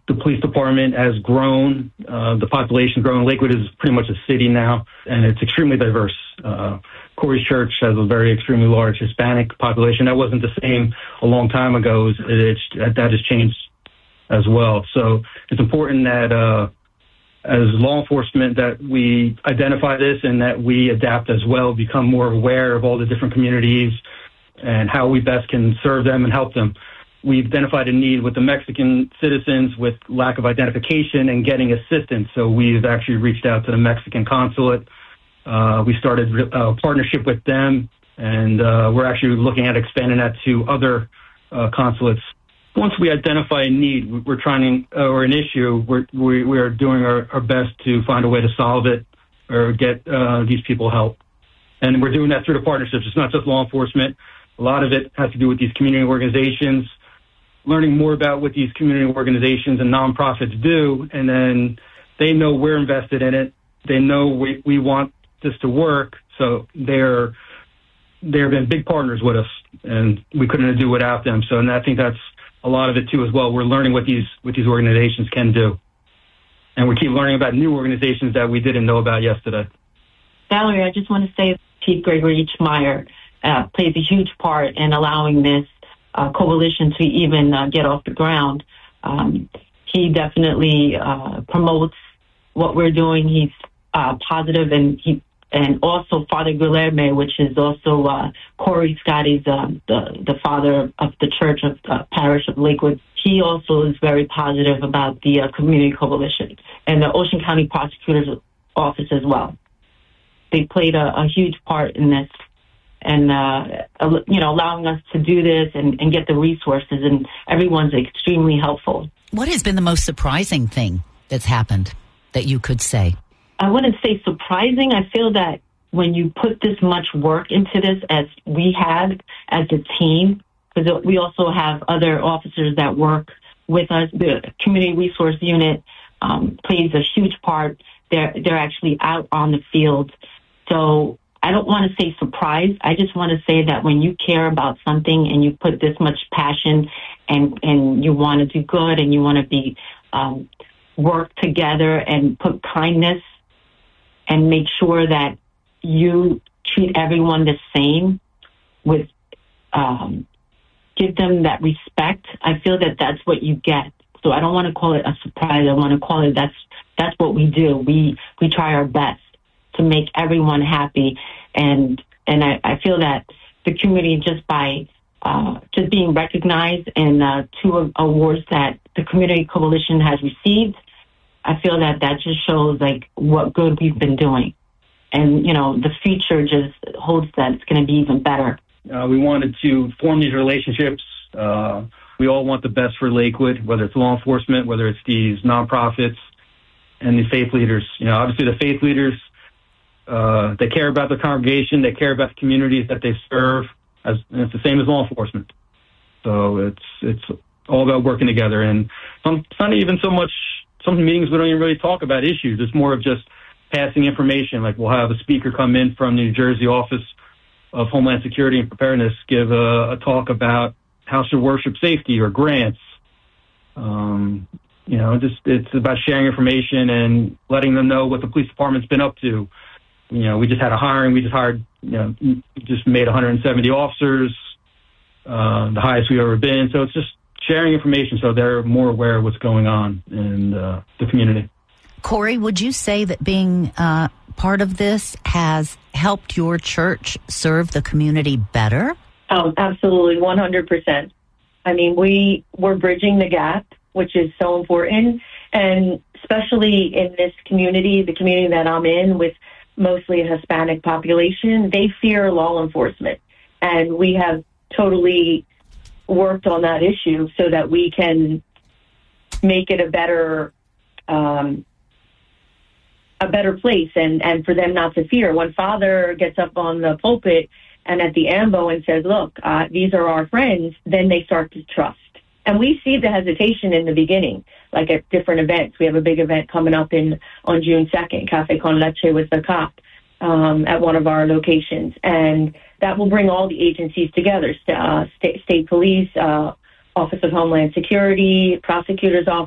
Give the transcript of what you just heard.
The police department has grown. The population grown. Lakewood is pretty much a city now, and it's extremely diverse. Corey's Church has a very extremely large Hispanic population. That wasn't the same a long time ago. That has changed as well. So it's important that as law enforcement that we identify this and that we adapt as well, become more aware of all the different communities and how we best can serve them and help them. We've identified a need with the Mexican citizens with lack of identification and getting assistance. So we've actually reached out to the Mexican consulate. We started a partnership with them, and we're actually looking at expanding that to other consulates. Once we identify a need, we're trying or an issue, we are doing our best to find a way to solve it or get these people help. And we're doing that through the partnerships. It's not just law enforcement. A lot of it has to do with these community organizations, learning more about what these community organizations and nonprofits do, and then they know we're invested in it. They know we want this to work, so they've been big partners with us, and we couldn't do without them. So, and I think that's a lot of it too as well. We're learning what these organizations can do, and we keep learning about new organizations that we didn't know about yesterday. Valerie, I just want to say Chief Gregory H. Meyer plays a huge part in allowing this coalition to even get off the ground. He definitely promotes what we're doing. He's positive, and also Father Guilherme, which is also Corey Scotty's the father of the Church of Parish of Lakewood. He also is very positive about the community coalition and the Ocean County Prosecutor's Office as well. They played a huge part in this, and allowing us to do this and get the resources, and everyone's extremely helpful. What has been the most surprising thing that's happened that you could say? I wouldn't say surprising. I feel that when you put this much work into this, as we had as a team, because we also have other officers that work with us, the Community Resource Unit plays a huge part. They're actually out on the field. So I don't want to say surprise. I just want to say that when you care about something and you put this much passion and you want to do good and you want to be work together and put kindness and make sure that you treat everyone the same with give them that respect. I feel that that's what you get. So I don't want to call it a surprise. I want to call it that's what we do. We try our best to make everyone happy, and I feel that the community, just by just being recognized and 2 awards that the Community Coalition has received, I feel that just shows like what good we've been doing, and the future just holds that it's going to be even better. We wanted to form these relationships. We all want the best for Lakewood, whether it's law enforcement, whether it's these nonprofits, and the faith leaders. Obviously the faith leaders, they care about their congregation, they care about the communities that they serve, and it's the same as law enforcement. So it's all about working together, and it's not even so much. Some meetings we don't even really talk about issues. It's more of just passing information. Like we'll have a speaker come in from the New Jersey Office of Homeland Security and Preparedness, give a talk about house of worship safety or grants. It's about sharing information and letting them know what the police department's been up to. We just had a hiring. We just hired, just made 170 officers, the highest we've ever been. So it's just sharing information so they're more aware of what's going on in the community. Corey, would you say that being part of this has helped your church serve the community better? Oh, absolutely, 100%. I mean, we're bridging the gap, which is so important, and especially in this community, the community that I'm in, with mostly a Hispanic population, they fear law enforcement, and we have totally worked on that issue so that we can make it a better place and for them not to fear. When Father gets up on the pulpit and at the AMBO and says, look, these are our friends, then they start to trust. And we see the hesitation in the beginning, like at different events. We have a big event coming up on June 2nd, Cafe Con Leche with the cop at one of our locations. And that will bring all the agencies together, state police, Office of Homeland Security, prosecutor's office,